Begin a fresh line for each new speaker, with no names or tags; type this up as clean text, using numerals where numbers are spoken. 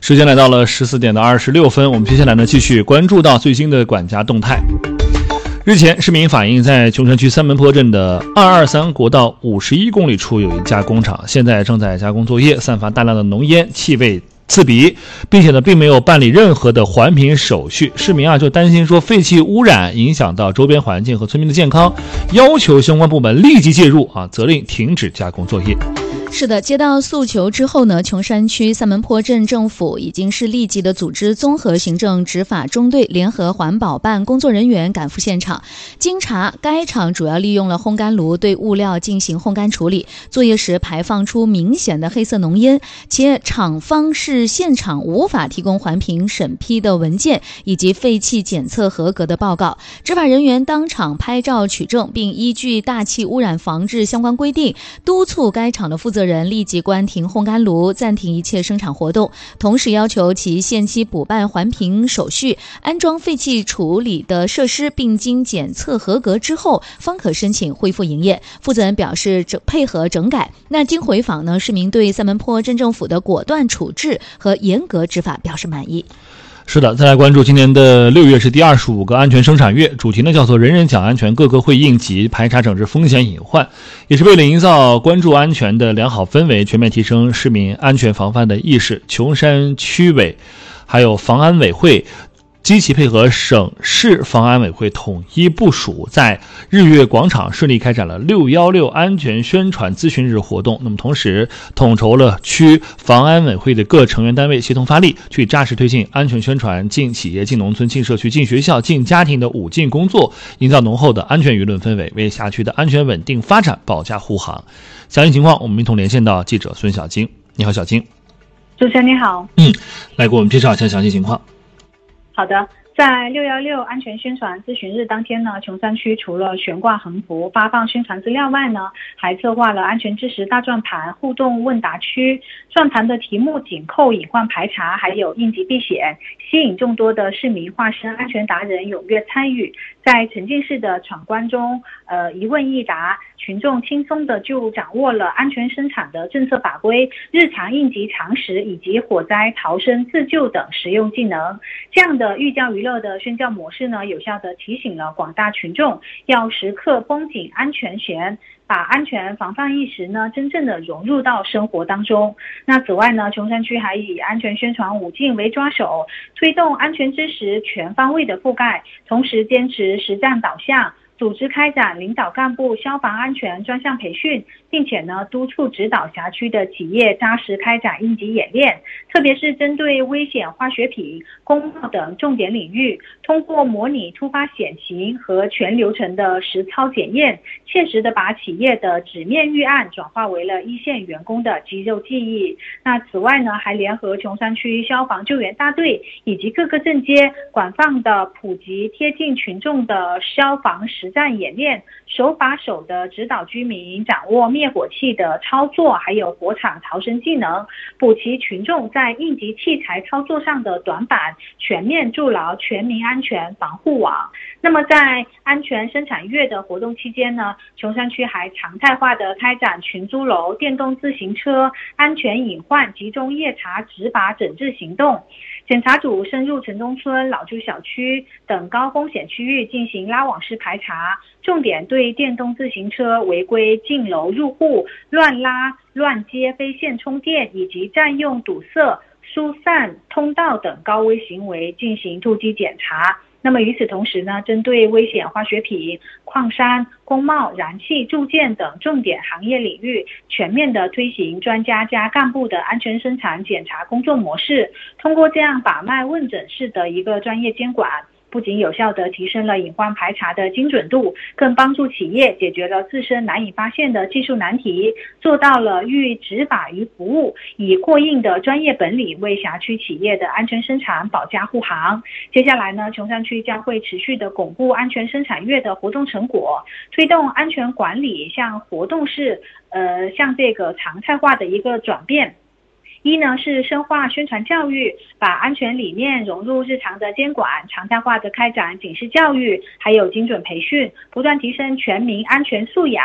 时间来到了14:26，我们接下来呢继续关注到最新的管辖动态。日前，市民反映在琼山区三门坡镇的223国道51公里处有一家工厂，现在正在加工作业，散发大量的浓烟，气味刺鼻，并且呢并没有办理任何的环评手续。市民就担心说废气污染影响到周边环境和村民的健康，要求相关部门立即介入责令停止加工作业。
是的，接到诉求之后呢，琼山区三门坡镇政府已经是立即的组织综合行政执法中队联合环保办工作人员赶赴现场。经查，该厂主要利用了烘干炉对物料进行烘干处理，作业时排放出明显的黑色浓烟，且厂方是现场无法提供环评审批的文件以及废气检测合格的报告。执法人员当场拍照取证，并依据大气污染防治相关规定，督促该厂的负责人立即关停烘干炉，暂停一切生产活动，同时要求其限期补办环评手续，安装废气处理的设施，并经检测合格之后方可申请恢复营业。负责人表示配合整改。那经回访呢，市民对三门坡镇政府的果断处置和严格执法表示满意。
是的，再来关注今年的6月是第25个安全生产月，主题呢叫做人人讲安全，个个会应急，排查整治风险隐患，也是为了营造关注安全的良好氛围，全面提升市民安全防范的意识。琼山区委还有防安委会积极配合省市防安委会统一部署，在日月广场顺利开展了616安全宣传咨询日活动。那么同时统筹了区防安委会的各成员单位协同发力，去扎实推进安全宣传、进企业、进农村、进社区、进学校、进家庭的5进工作，营造浓厚的安全舆论氛围，为辖区的安全稳定发展保驾护航。详细情况我们一同连线到记者孙小晶。你好，小晶。
主持人你好。
来给我们介绍一下详细情况。
好的，在616安全宣传咨询日当天呢，琼山区除了悬挂横幅、发放宣传资料外呢，还策划了安全知识大转盘、互动问答区。转盘的题目紧扣隐患排查，还有应急避险，吸引众多的市民化身安全达人踊跃参与。在沉浸式的闯关中，一问一答，群众轻松的就掌握了安全生产的政策法规、日常应急常识以及火灾逃生自救等实用技能。这样的寓教于乐的宣教模式呢，有效的提醒了广大群众要时刻绷紧安全弦，把安全防范意识呢真正的融入到生活当中。那此外呢，琼山区还以安全宣传5进为抓手，推动安全知识全方位的覆盖，同时坚持实战导向，组织开展领导干部消防安全专项培训，并且呢督促指导辖区的企业扎实开展应急演练，特别是针对危险化学品、工贸等重点领域，通过模拟突发险情和全流程的实操检验，切实的把企业的纸面预案转化为了一线员工的肌肉记忆。那此外呢，还联合琼山区消防救援大队以及各个镇街，广泛的普及贴近群众的消防实战演练，手把手的指导居民掌握灭火器的操作，还有火场逃生技能，补齐群众在应急器材操作上的短板，全面筑牢全民安全防护网。那么在安全生产月的活动期间呢，琼山区还常态化的开展群租楼、电动自行车安全隐患集中夜查执法整治行动。检查组深入城中村、老旧小区等高风险区域进行拉网式排查，重点对电动自行车违规进楼入户、乱拉、乱接非线充电以及占用堵塞、疏散通道等高危行为进行突击检查。那么与此同时呢，针对危险化学品、矿山、工贸、燃气、铸件等重点行业领域，全面的推行专家加干部的安全生产检查工作模式。通过这样把脉问诊式的一个专业监管，不仅有效地提升了隐患排查的精准度，更帮助企业解决了自身难以发现的技术难题，做到了寓执法于服务，以过硬的专业本领为辖区企业的安全生产保驾护航。接下来呢，琼山区将会持续的巩固安全生产月的活动成果，推动安全管理向活动式向这个常态化的一个转变。一呢是深化宣传教育，把安全理念融入日常的监管，常态化的开展警示教育，还有精准培训，不断提升全民安全素养。